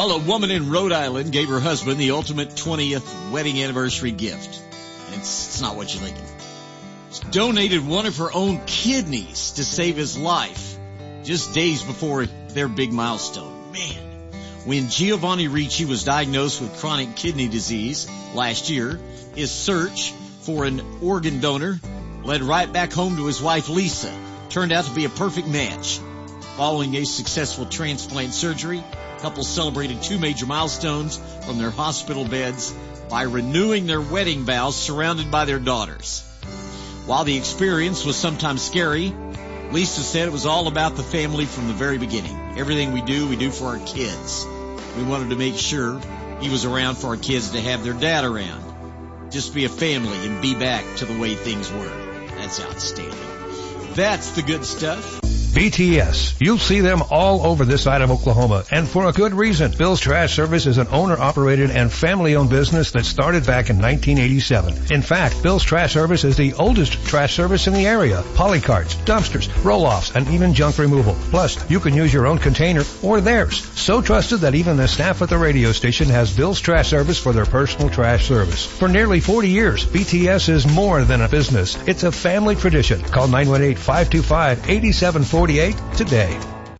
Well, a woman in Rhode Island gave her husband the ultimate 20th wedding anniversary gift. It's not what you're thinking. She donated one of her own kidneys to save his life just days before their big milestone. Man, when Giovanni Ricci was diagnosed with chronic kidney disease last year, his search for an organ donor led right back home to his wife Lisa. Turned out to be a perfect match. Following a successful transplant surgery, the couple celebrated 2 major milestones from their hospital beds by renewing their wedding vows surrounded by their daughters. While the experience was sometimes scary, Lisa said it was all about the family from the very beginning. Everything we do for our kids. We wanted to make sure he was around for our kids to have their dad around. Just be a family and be back to the way things were. That's outstanding. That's the good stuff. BTS. You'll see them all over this side of Oklahoma, and for a good reason. Bill's Trash Service is an owner-operated and family-owned business that started back in 1987. In fact, Bill's Trash Service is the oldest trash service in the area. Polycarts, dumpsters, roll-offs, and even junk removal. Plus, you can use your own container or theirs. So trusted that even the staff at the radio station has Bill's Trash Service for their personal trash service. For nearly 40 years, BTS is more than a business. It's a family tradition. Call 918-525-8748 today.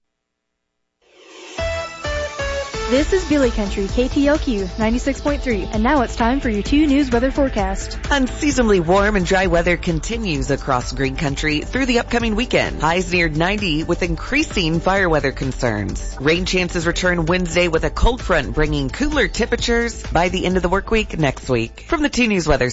This is Billy Country, KTLQ 96.3, and now it's time for your 2 News weather forecast. Unseasonably warm and dry weather continues across Green Country through the upcoming weekend. Highs near 90 with increasing fire weather concerns. Rain chances return Wednesday with a cold front bringing cooler temperatures by the end of the work week next week. From the 2 News Weather